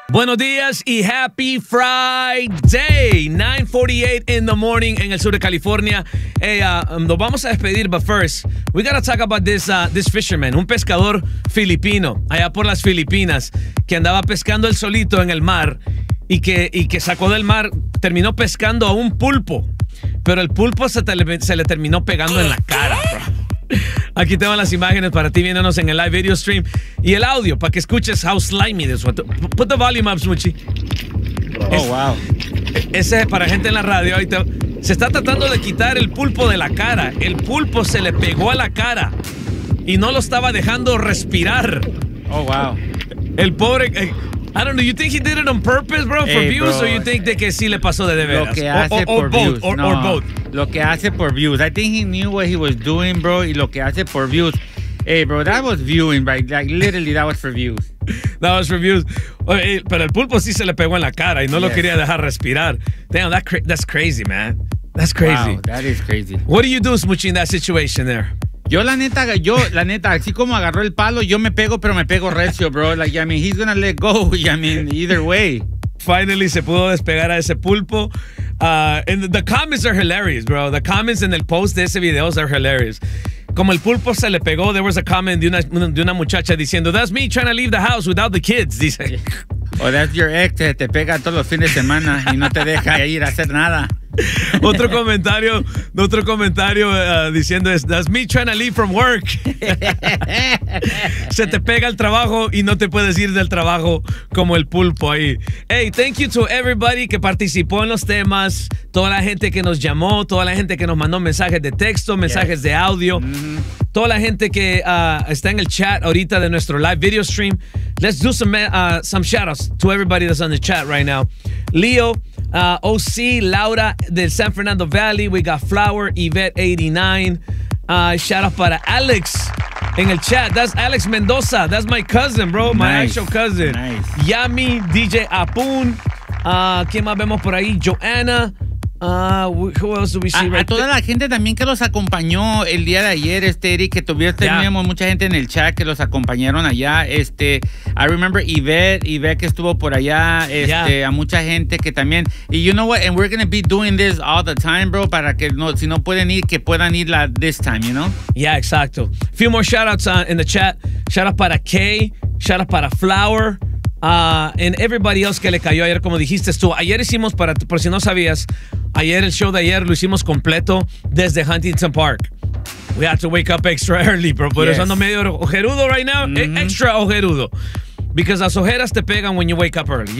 Buenos días y happy Friday. 9:48 in the morning en el sur de California. Hey, nos vamos a despedir, but first, we gotta talk about this fisherman, un pescador filipino, allá por las Filipinas, que andaba pescando él solito en el mar y que sacó del mar, terminó pescando a un pulpo, pero el pulpo se le terminó pegando en la cara, bro. Aquí tengo las imágenes para ti viéndonos en el live video stream y el audio para que escuches how slimy this was. Put the volume up, Smoochie. Wow. Ese es para gente en la radio. Ahorita se está tratando de quitar el pulpo de la cara. El pulpo se le pegó a la cara y no lo estaba dejando respirar. Oh, wow. El pobre... I don't know, you think he did it on purpose, bro, for views, bro, or you think de que sí le pasó de veras? Lo que hace por both, views. or both. Lo que hace por views. I think he knew what he was doing, bro, y lo que hace por views. Hey, bro, that was viewing, right? Like, literally, that was for views. That was for views. Pero el pulpo sí se le pegó en la cara y no lo quería dejar respirar. Damn, that's crazy, man. That's crazy. Wow, that is crazy. What do you do, Smoochie, in that situation there? Yo, la neta, así como agarró el palo, yo me pego, pero me pego recio, bro. Like, I mean, he's gonna let go. I mean, either way. Finally se pudo despegar a ese pulpo. And the comments are hilarious, bro. The comments en el post de ese video are hilarious. Como el pulpo se le pegó, there was a comment de una muchacha diciendo, that's me trying to leave the house without the kids, dice. O that's your ex, te pega todos los fines de semana y no te deja ir a hacer nada. Otro comentario diciendo, that's me trying to leave from work. Se te pega el trabajo y no te puedes ir del trabajo como el pulpo ahí. Hey, thank you to everybody que participó en los temas, toda la gente que nos llamó, toda la gente que nos mandó mensajes de texto, mensajes de audio, toda la gente que está en el chat ahorita de nuestro live video stream. Let's do some shout-outs to everybody that's on the chat right now. Leo, OC, Laura del San Fernando Valley. We got Flower, Yvette 89. Shout out para Alex en el chat. That's Alex Mendoza. That's my cousin, bro. My actual cousin. Nice. Yami, DJ Apun. ¿Quién más vemos por ahí? Joanna. Who else do we see a toda la gente también que los acompañó el día de ayer, Eric, que teníamos mucha gente en el chat que los acompañaron allá. I remember Yvette que estuvo por allá, a mucha gente que también. Y you know what, and we're going to be doing this all the time, bro, para que si no pueden ir, que puedan ir this time, you know? Yeah, exacto. Few more shout-outs in the chat. Shout-out para Kay, shout-out para Flower. And everybody else que le cayó ayer, como dijiste tú. Ayer hicimos, por si no sabías, el show de ayer lo hicimos completo desde Huntington Park. We had to wake up extra early, bro. Por eso ando medio ojerudo right now. Extra ojerudo. Because las ojeras te pegan when you wake up early.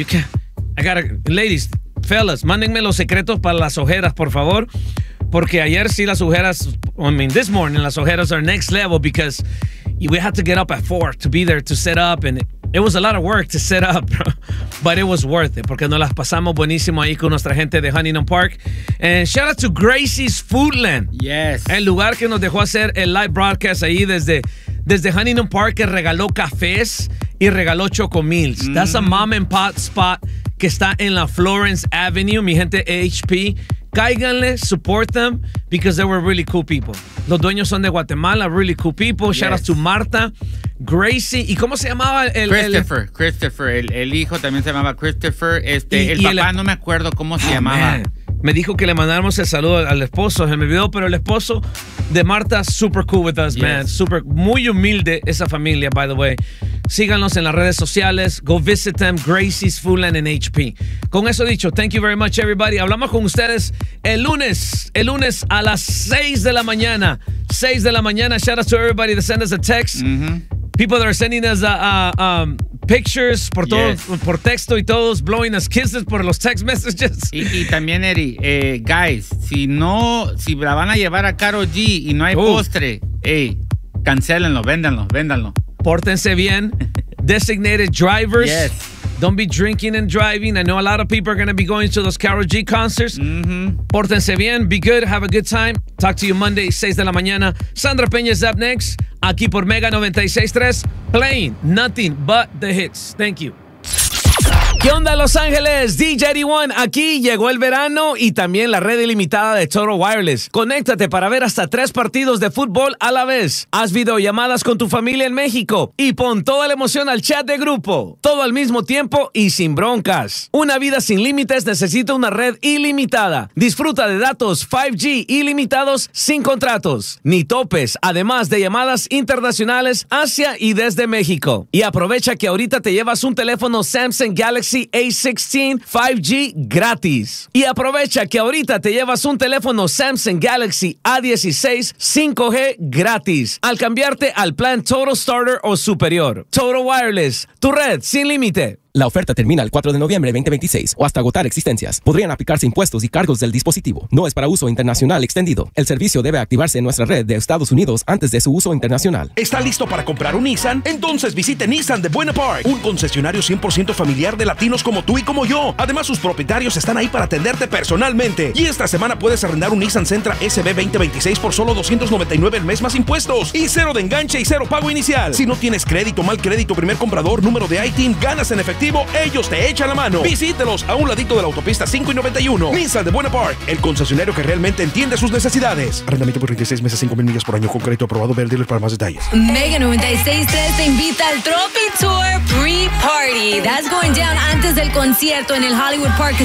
Ladies, fellas, mándenme los secretos para las ojeras, por favor. Porque ayer sí las ojeras, this morning las ojeras are next level because we had to get up at 4 to be there to set up, and it was a lot of work to set up, bro. But it was worth it porque nos las pasamos buenísimo ahí con nuestra gente de Huntington Park. And shout out to Gracie's Foodland. Yes. El lugar que nos dejó hacer el live broadcast ahí desde Huntington Park, que regaló cafés y regaló chocomills. That's a mom and pop spot que está en la Florence Avenue, mi gente HP. Cáiganle, support them, because they were really cool people. Los dueños son de Guatemala, really cool people. Shout out to Marta, Gracie, ¿y cómo se llamaba? Christopher, el hijo también se llamaba Christopher. El papá no me acuerdo cómo se llamaba. Man. Me dijo que le mandáramos el saludo al esposo, se me olvidó, pero el esposo de Marta, super cool with us, man. Super, muy humilde esa familia, by the way. Síganos en las redes sociales. Go visit them, Gracie's Foodland and HP. Con eso dicho, thank you very much, everybody. Hablamos con ustedes el lunes a las 6 de la mañana. 6 de la mañana. Shout out to everybody that sent us a text. People that are sending us pictures por texto y todos blowing us kisses por los text messages. Y también, Eri, guys, si la van a llevar a Karol G y no hay postre, cancélenlo, véndanlo. Pórtense bien. Designated drivers. Yes. Don't be drinking and driving. I know a lot of people are going to be going to those Karol G concerts. Pórtense bien. Be good. Have a good time. Talk to you Monday, 6 de la mañana. Sandra Peña is up next. Aquí por Mega 96.3. Playing nothing but the hits. Thank you. ¿Qué onda, Los Ángeles? DJ81, aquí llegó el verano y también la red ilimitada de Total Wireless. Conéctate para ver hasta 3 partidos de fútbol a la vez. Haz videollamadas con tu familia en México y pon toda la emoción al chat de grupo. Todo al mismo tiempo y sin broncas. Una vida sin límites necesita una red ilimitada. Disfruta de datos 5G ilimitados sin contratos ni topes, además de llamadas internacionales hacia y desde México. Y aprovecha que ahorita te llevas un teléfono Samsung Galaxy A16 5G gratis. Y aprovecha que ahorita te llevas un teléfono Samsung Galaxy A16 5G gratis al cambiarte al plan Total Starter o superior. Total Wireless, tu red sin límite. La oferta termina el 4 de noviembre de 2026 o hasta agotar existencias. Podrían aplicarse impuestos y cargos del dispositivo. No es para uso internacional extendido. El servicio debe activarse en nuestra red de Estados Unidos antes de su uso internacional. ¿Está listo para comprar un Nissan? Entonces visite Nissan de Buena Park, un concesionario 100% familiar de latinos como tú y como yo. Además, sus propietarios están ahí para atenderte personalmente. Y esta semana puedes arrendar un Nissan Sentra SB 2026 por solo $299 el mes más impuestos. Y 0 de enganche y 0 pago inicial. Si no tienes crédito, mal crédito, primer comprador, número de ITIN, ganas en efectivo, ellos te echan la mano. Visítelos a un ladito de la autopista 5 y 91. Nissan de Buena Park, el concesionario que realmente entiende sus necesidades. Arrendamiento por 36 meses, 5,000 millas por año con crédito aprobado. Ver dealer para más detalles. Mega 96.3 te invita al Tropi Tour Pre-Party. That's going down antes del concierto en el Hollywood Park